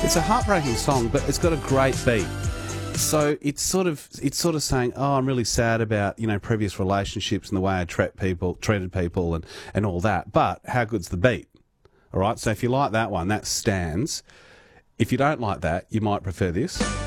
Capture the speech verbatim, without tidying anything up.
It's a heartbreaking song, but it's got a great beat. So it's sort of it's sort of saying, oh, I'm really sad about, you know, previous relationships and the way I treat people, treated people and, and all that. But how good's the beat? All right, so if you like that one, that stands. If you don't like that, you might prefer this.